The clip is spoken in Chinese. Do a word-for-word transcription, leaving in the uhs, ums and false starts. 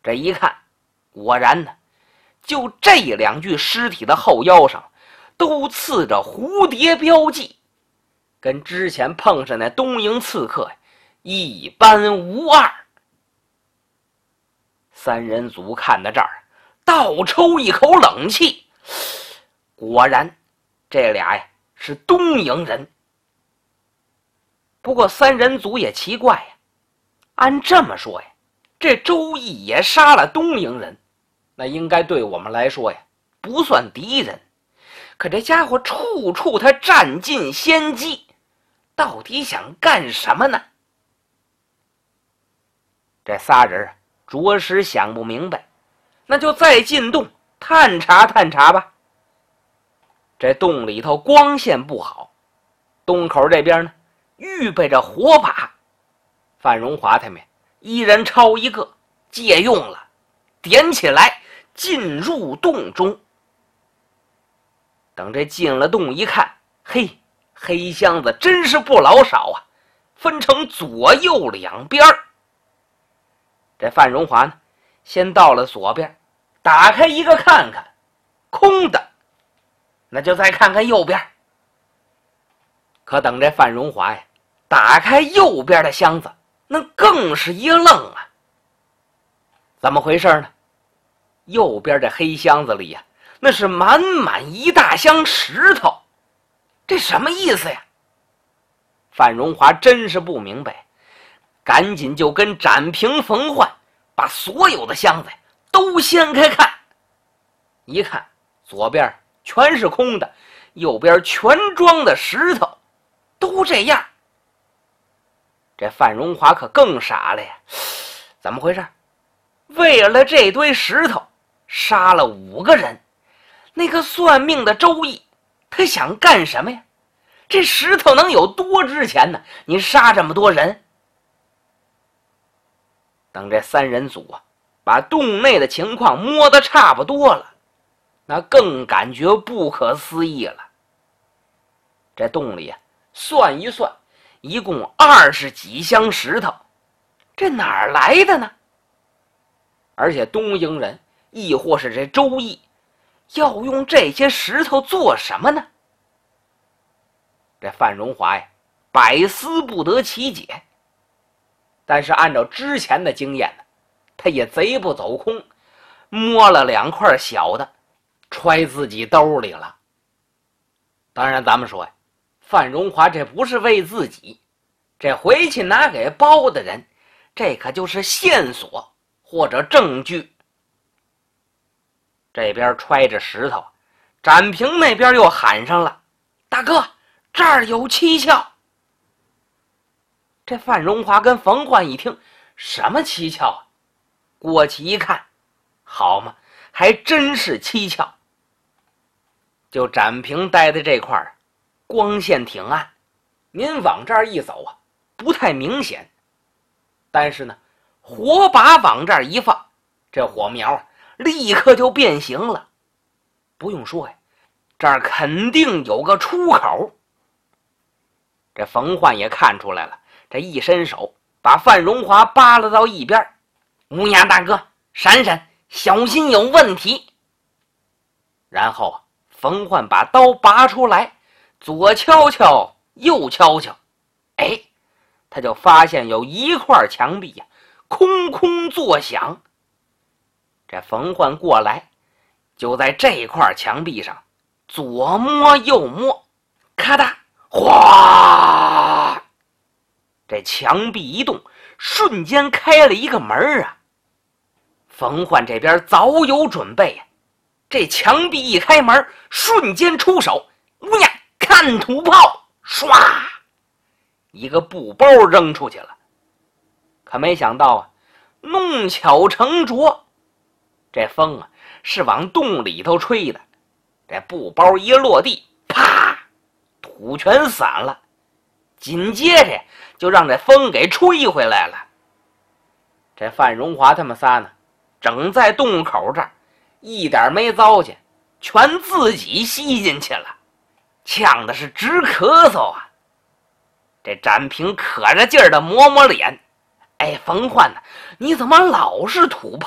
这一看，果然呢，就这两具尸体的后腰上都刺着蝴蝶标记，跟之前碰上那东营刺客一般无二。三人组看到这儿，倒抽一口冷气，果然这俩呀是东营人。不过三人组也奇怪呀，按这么说呀，这周易也杀了东营人，那应该对我们来说呀不算敌人，可这家伙处处他占尽先机，到底想干什么呢？这仨人着实想不明白，那就再进洞探查探查吧。这洞里头光线不好，洞口这边呢预备着火把，范荣华他们一人抄一个，借用了，点起来进入洞中。等这进了洞一看，嘿，黑箱子真是不老少啊，分成左右两边。这范荣华呢先到了左边，打开一个看看，空的，那就再看看右边。可等这范荣华呀打开右边的箱子，那更是一愣啊！怎么回事呢？右边这黑箱子里呀，那是满满一大箱石头，这什么意思呀？范荣华真是不明白，赶紧就跟展平、冯焕把所有的箱子都掀开看。一看，左边全是空的，右边全装的石头，都这样。这范荣华可更傻了呀，怎么回事？为了这堆石头杀了五个人，那个算命的周易他想干什么呀？这石头能有多值钱呢？你杀这么多人。等这三人组啊把洞内的情况摸得差不多了，那更感觉不可思议了。这洞里啊算一算，一共二十几箱石头，这哪儿来的呢？而且东营人亦或是这周易要用这些石头做什么呢？这范荣华呀百思不得其解。但是按照之前的经验呢，他也贼不走空，摸了两块小的揣自己兜里了。当然咱们说呀，范荣华这不是为自己，这回去拿给包的人，这可就是线索或者证据。这边揣着石头，展平那边又喊上了：大哥，这儿有蹊跷。这范荣华跟冯焕一听，什么蹊跷啊？过去一看，好嘛，还真是蹊跷。就展平待的这块儿，光线挺暗，您往这儿一走啊，不太明显。但是呢，火把往这儿一放，这火苗啊立刻就变形了。不用说呀，这儿肯定有个出口。这冯焕也看出来了，这一伸手把范荣华扒拉到一边。乌鸦大哥，闪闪，小心有问题。然后啊，冯焕把刀拔出来，左敲敲右敲敲，哎，他就发现有一块墙壁呀、啊、空空作响。这冯焕过来，就在这块墙壁上左摸右摸，咔嗒，哗，这墙壁一动，瞬间开了一个门啊！冯焕这边早有准备呀、啊，这墙壁一开门，瞬间出手，乌呀，看土炮，唰，一个布包扔出去了。可没想到啊，弄巧成拙，这风啊是往洞里头吹的，这布包一落地，啪，土全散了，紧接着就让这风给吹回来了。这范荣华他们仨呢，整在洞口这儿，一点没糟践，全自己吸进去了，呛的是直咳嗽啊。这展平可着劲儿的抹抹脸，哎，冯焕呢，你怎么老是土炮